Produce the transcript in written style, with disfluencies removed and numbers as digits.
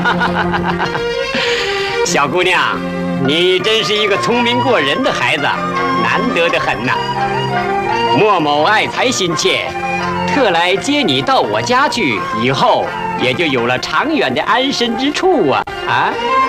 小姑娘，你真是一个聪明过人的孩子，难得的很呐。莫某爱才心切，特来接你到我家去，以后也就有了长远的安身之处啊！啊！